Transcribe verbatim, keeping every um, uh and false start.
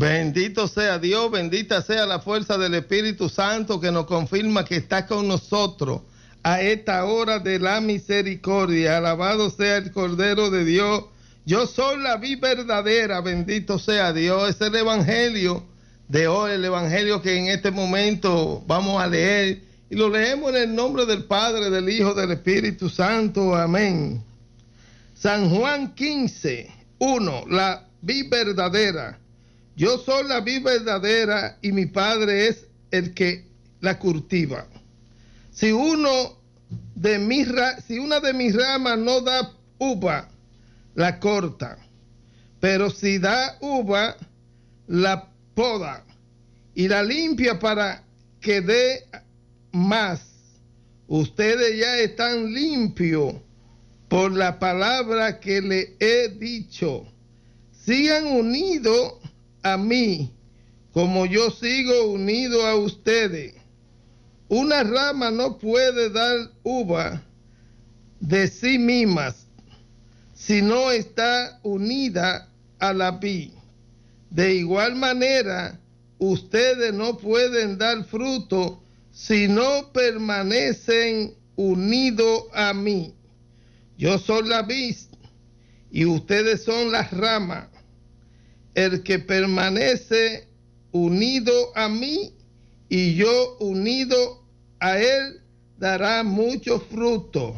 Bendito sea Dios, bendita sea la fuerza del Espíritu Santo que nos confirma que está con nosotros a esta hora de la misericordia. Alabado sea el Cordero de Dios. Yo soy la vid verdadera, bendito sea Dios. Es el Evangelio de hoy, el Evangelio que en este momento vamos a leer. Y lo leemos en el nombre del Padre, del Hijo, del Espíritu Santo. Amén. San Juan quince, uno, la vid verdadera. Yo soy la vid verdadera y mi Padre es el que la cultiva. Si uno de mis ra- si una de mis ramas no da uva, la corta. Pero si da uva, la poda y la limpia para que dé más. Ustedes ya están limpios por la palabra que le he dicho. Sigan unidos a mí, como yo sigo unido a ustedes. Una rama no puede dar uva de sí misma si no está unida a la vid. De igual manera, ustedes no pueden dar fruto si no permanecen unidos a mí. Yo soy la vid y ustedes son las ramas. El que permanece unido a mí y yo unido a él dará mucho fruto,